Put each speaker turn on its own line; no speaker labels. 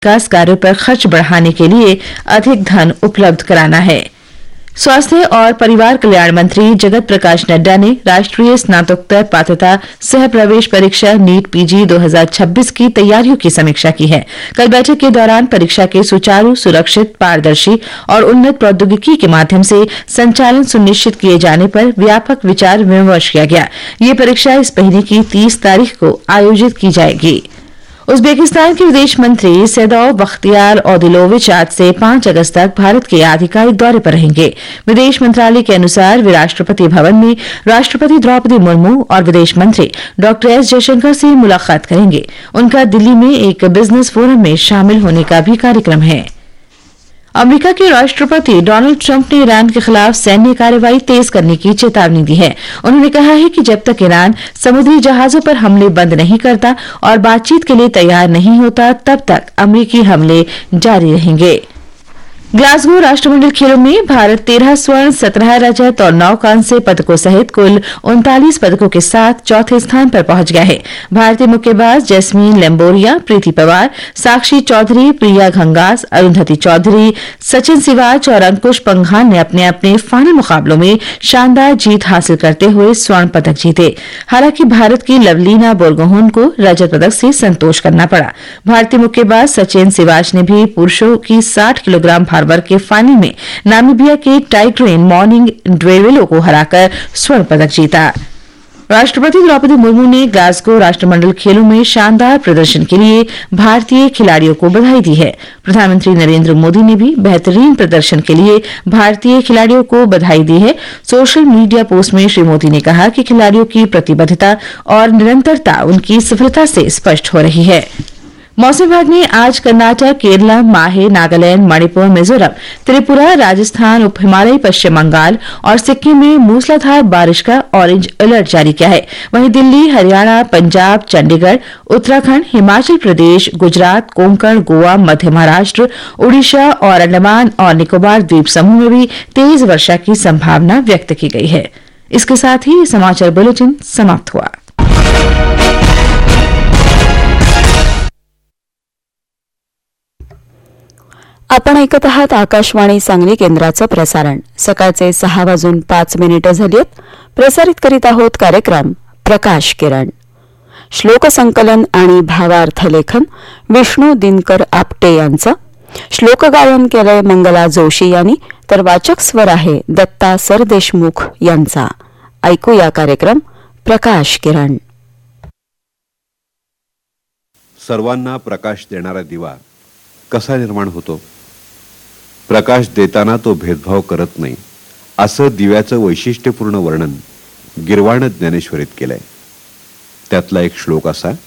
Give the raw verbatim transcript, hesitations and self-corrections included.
विकास कार्यों पर खर्च बढ़ाने के लिए अधिक धन उपलब्ध कराना है। स्वास्थ्य और परिवार कल्याण मंत्री जगत प्रकाश नड्डा ने राष्ट्रीय स्नातकोत्तर पात्रता सह प्रवेश परीक्षा नीट पीजी दो हज़ार छब्बीस की तैयारियों की समीक्षा की है। कल बैठक के दौरान परीक्षा के सुचारू, सुरक्षित, पारदर्शी और उन्नत प्रौद्योगिकी के माध्यम से संचालन सुनिश्चित किए जाने पर व्यापक विचार विमर्श किया गया। ये परीक्षा इस महीने की तीस तारीख को आयोजित की जाएगी। उज्बेकिस्तान के विदेश मंत्री सेदौर बख्तियार ओदिलोविच आज से पांच अगस्त तक भारत के आधिकारिक दौरे पर रहेंगे। विदेश मंत्रालय के अनुसार वे राष्ट्रपति भवन में राष्ट्रपति द्रौपदी मुर्मू और विदेश मंत्री डॉक्टर एस जयशंकर से मुलाकात करेंगे। उनका दिल्ली में एक बिजनेस फोरम में शामिल होने का भी कार्यक्रम है। अमेरिका के राष्ट्रपति डोनाल्ड ट्रंप ने ईरान के खिलाफ सैन्य कार्रवाई तेज करने की चेतावनी दी है। उन्होंने कहा है कि जब तक ईरान समुद्री जहाजों पर हमले बंद नहीं करता और बातचीत के लिए तैयार नहीं होता, तब तक अमेरिकी हमले जारी रहेंगे। ग्लासगो राष्ट्रमंडल खेलों में भारत तेरह स्वर्ण, सत्रह रजत और नौ कांस्य पदकों सहित कुल उनतालीस पदकों के साथ चौथे स्थान पर पहुंच गया है। भारतीय मुक्केबाज जैस्मीन लेम्बोरिया, प्रीति पवार, साक्षी चौधरी, प्रिया घंगास, अरुंधति चौधरी, सचिन सिवाच और अंकुश पंघान ने अपने अपने फाइनल मुकाबलों में शानदार जीत हासिल करते हुए स्वर्ण पदक जीते। हालांकि भारत की लवलीना बोरगोहेन को रजत पदक से संतोष करना पड़ा। भारतीय मुक्केबाज सचिन सिवाच ने भी पुरुषों की साठ किलोग्राम वर्ग के फाइनल में नामीबिया के टाइग्रेन मॉर्निंग ड्वेवेलो को हराकर स्वर्ण पदक जीता। राष्ट्रपति द्रौपदी मुर्मू ने ग्लासगो राष्ट्रमंडल खेलों में शानदार प्रदर्शन के लिए भारतीय खिलाड़ियों को बधाई दी है। प्रधानमंत्री नरेंद्र मोदी ने भी बेहतरीन प्रदर्शन के लिए भारतीय खिलाड़ियों को बधाई दी है। सोशल मीडिया पोस्ट में श्री मोदी ने कहा कि खिलाड़ियों की प्रतिबद्धता और निरंतरता उनकी सफलता से स्पष्ट हो रही है। मौसम विभाग ने आज कर्नाटक, केरला, माहे, नागालैंड, मणिपुर, मिजोरम, त्रिपुरा, राजस्थान, उप हिमालयी पश्चिम बंगाल और सिक्किम में मूसलाधार बारिश का ऑरेंज अलर्ट जारी किया है। वहीं दिल्ली, हरियाणा, पंजाब, चंडीगढ़, उत्तराखंड, हिमाचल प्रदेश, गुजरात, कोंकण, गोवा, मध्य महाराष्ट्र, उड़ीसा और अंडमान और निकोबार द्वीप समूह में भी तेज वर्षा की संभावना व्यक्त की गई है। इसके साथ ही समाचार बुलेटिन समाप्त हुआ।
आपण ऐकत आहात आकाशवाणी सांगली केंद्राचं प्रसारण। सकाळचे सहा वाजून पाच मिनिटं झालीत। प्रसारित करीत आहोत कार्यक्रम प्रकाश किरण। श्लोक संकलन आणि भावार्थ लेखन विष्णू दिनकर आपटे यांचं। श्लोक गायन केलंय मंगला जोशी यांनी, तर वाचक स्वर आहे दत्ता सरदेशमुख यांचा। ऐकूया कार्यक्रम प्रकाश किरण।
सर्वांना प्रकाश देणारा दिवा कसा निर्माण होतो? प्रकाश देताना तो भेदभाव करत नाही, असं दिव्याचं वैशिष्ट्यपूर्ण वर्णन गिरवाण ज्ञानेश्वरीत केलंय। त्यातला एक श्लोक असा,